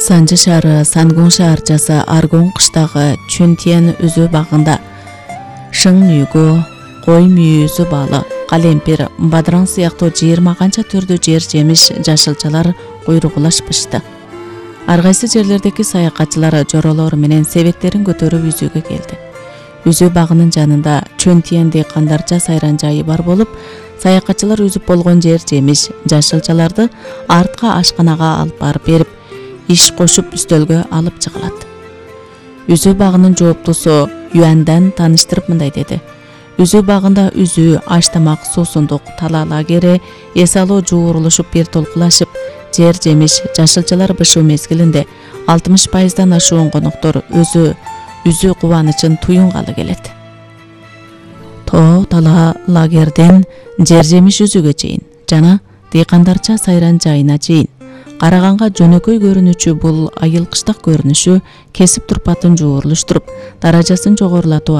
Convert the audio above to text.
Санжы шаары Сангун шаарчасы Аргун кыштагы Чүнтиен үзүү багында шың мүйгө, кой мүйү үзүү балы, калемпир, бадыраң сыяктуу 20 канча түрдүү жер жемиш жашылчалар куйругулашпышты. Ар кайсы жерлердеги саякатчылар жоролор менен себектерин көтөрүп үзүүгө келди. Үзүү багынын жанында Чүнтиен дыйкандарча сайран жайы бар болуп, саякатчылар үзүп болгон жер жемиш жашылчаларды артка ашканага алып барып берип, иш кошуп үстөлгө алып чыгылат. Үзүү багынын жооптусу Юандан таныштырып мындай деди. Үзүү багында үзүү, аш-тамак, суусундук, тала лагери, эс алуу жуурулушуп бир толкулашып, жер жемиш жашылчалар бышуу мезгилинде 60% ашуун коноктор үзүү кубанычын туюнгалы келет. Тала лагерден жер жемиш үзүүгө чейин жана дыйкандарча сайран жайына чейин караганга жөнөкөй көрүнүчү бул айыл кыштак көрүнүшү кесип турпатын жуурулуштуруп, даражасын жогорулатып